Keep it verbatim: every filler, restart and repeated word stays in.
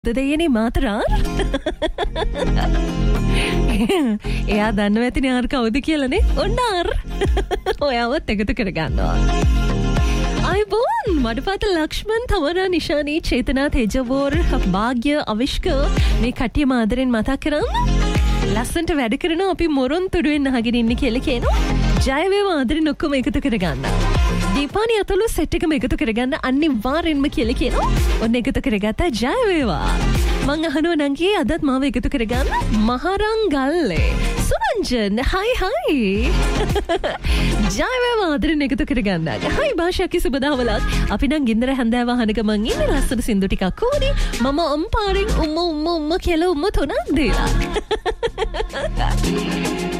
දෙයනේ මාතරාර් එයා දන්නව ඇතිනේ ආර් කවුද කියලානේ ඔන්න ආර් ඔයාවත් එකතු කරගන්නවා අයිබෝන් මඩපාත ලක්ෂ්මන් තමරා නිශානී චේතනා තේජවෝර් භාග්‍ය අවිෂ්ක මේ කට්ටිය මාදරෙන් මතක් කරන්න ලස්සන්ට වැඩ කරන අපි මොරොන් තුඩුවෙන් අහගෙන ඉන්නේ කියලා කියනවා ජය වේවා ආදරෙන් ඔක්කොම එකතු කරගන්න දීපානි අතලු සෙට් එකම එකතු කරගන්න අනිවාර්යෙන්ම කියලා කියනවා ඔන්න එකතු කරගත්තා ජය වේවා මං අහනවා නංගී අදත් මාව එකතු කරගන්න මහරංගල්ලේ සුරංජන් හයි හයි ජය වේවා ආදරෙන් එකතු කරගන්න හයි භාෂාකි සුබදාවලක් අපි නම් ගින්දර හැන්දෑව අහන ගමන් ඉන්නේ ලස්සන සින්දු ටිකක් ඕනේ මම අම්පාරෙන් උම්ම උම්ම උම්ම කියලා උම්ම තුනක් දීලා